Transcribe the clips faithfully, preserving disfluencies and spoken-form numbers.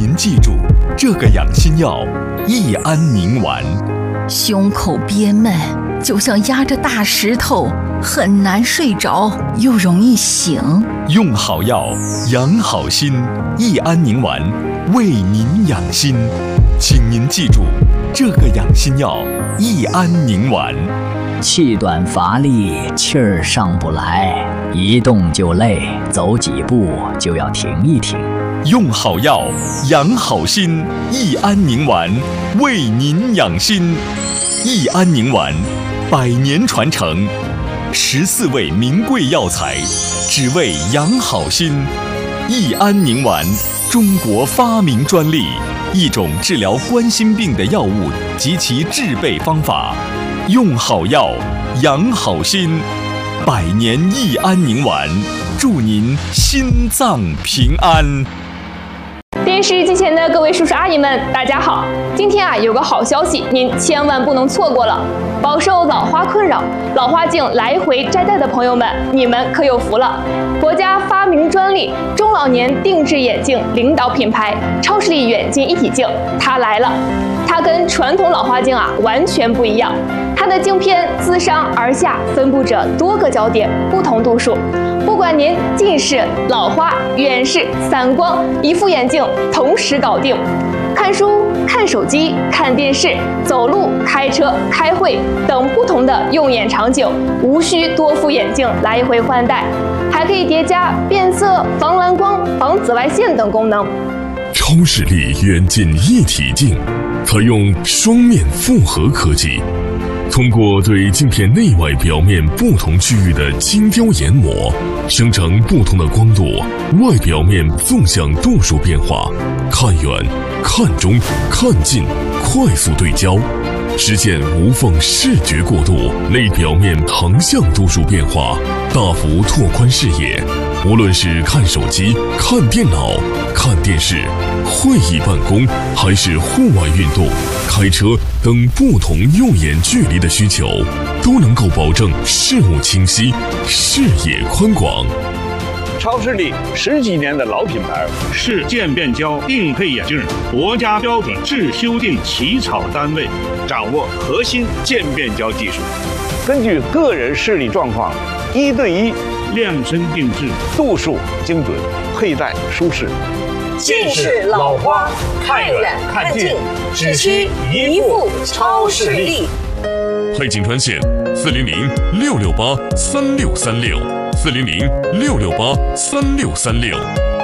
您记住这个养心药益安宁丸。 胸口憋闷，就像压着大石头，很难睡着，又容易醒。 用好药，养好心，益安宁丸为您养心。请您记住这个养心药益安宁丸。 气短乏力，气儿上不来，一动就累，走几步就要停一停。 用好药，养好心，益安宁丸为您养心。益安宁丸，百年传承，十四味名贵药材，只为养好心。益安宁丸，中国发明专利，一种治疗冠心病的药物及其制备方法。用好药，养好心，百年益安宁丸，祝您心脏平安。 电视机前的各位叔叔阿姨们，大家好！今天啊，有个好消息，您千万不能错过了。饱受老花困扰、老花镜来回摘戴的朋友们，你们可有福了！国家发明专利中老年定制眼镜领导品牌超视力远近一体镜，它来了！它跟传统老花镜啊完全不一样，它的镜片自上而下分布着多个焦点，不同度数。不管您近视、老花、远视、散光，一副眼镜同时搞定。看书、看手机、看电视、走路、开车、开会等不同的用眼场景，无需多副眼镜来回换代，还可以叠加变色、防蓝光、防紫外线等功能。 超视力远近一体镜采用双面复合科技，通过对镜片内外表面不同区域的精雕研磨，生成不同的光度、外表面纵向度数变化，看远、看中、看近，快速对焦，实现无缝视觉过渡，内表面横向度数变化，大幅拓宽视野。无论是看手机、看电脑、看电视、会议办公，还是户外运动、开车等不同用眼距离的需求，都能够保证视物清晰、视野宽广。 超视力十几年的老品牌， 是渐变焦定配眼镜国家标准制修订起草单位， 掌握核心渐变焦技术，根据个人视力状况，一对一量身定制， 度数精准，佩戴舒适。 近视老花，看远看近，只需一副超视力。 配镜专线：四零零六六八三六三六，四零零六六八三六三六。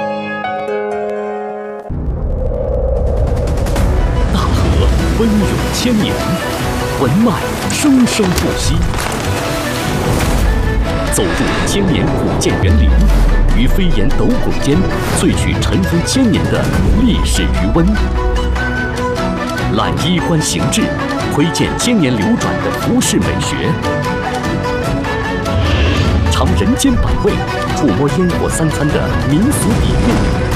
大河奔涌千年，文脉生生不息。走入千年古建园林，于飞檐斗拱间萃取尘封千年的历史余温，揽衣冠形制，窥见千年流转的服饰美学，尝人间百味，触摸烟火三餐的民俗底蕴，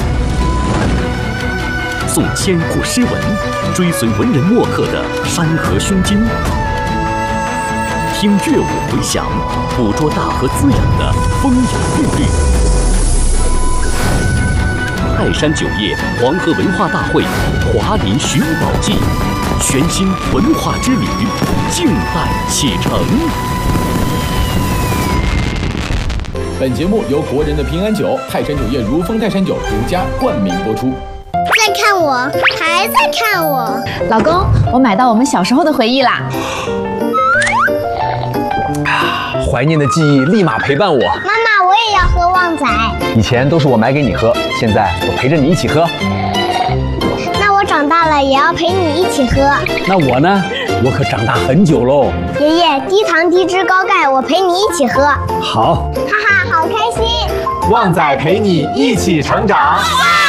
诵千古诗文，追随文人墨客的山河胸襟，听乐舞回响，捕捉大河滋养的风雅韵律。泰山酒业黄河文化大会华林寻宝记，全新文化之旅静待启程。 本节目由国人的平安酒泰山酒业如风泰山酒独家冠名播出。 在看我，还在看我。 老公，我买到我们小时候的回忆啦。 怀念的记忆立马陪伴我。 妈妈，我也要喝旺仔。 以前都是我买给你喝，现在我陪着你一起喝。 那我长大了也要陪你一起喝。 那我呢？我可长大很久喽。 爷爷，低糖低脂高钙，我陪你一起喝。 好。 哈哈，好开心。 旺仔陪你一起成长。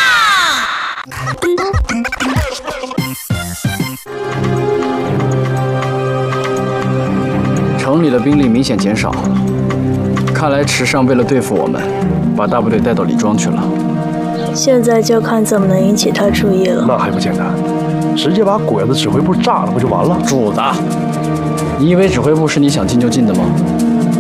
城里的兵力明显减少，看来池上为了对付我们，把大部队带到李庄去了。 现在就看怎么能引起他注意了。 那还不简单，直接把鬼子指挥部炸了不就完了？ 主子，你以为指挥部是你想进就进的吗？